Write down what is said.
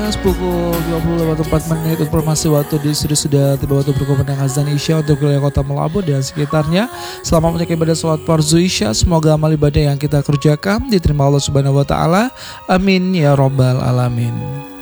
Mas, pukul 20:04. Informasi waktu di studio sudah tiba waktu berkumandang azan Isya untuk wilayah kota Melabu dan sekitarnya. Selamat menunaikan ibadah salat fardu Isya. Semoga amal ibadah yang kita kerjakan diterima Allah Subhanahu wa taala. Amin ya rabbal alamin.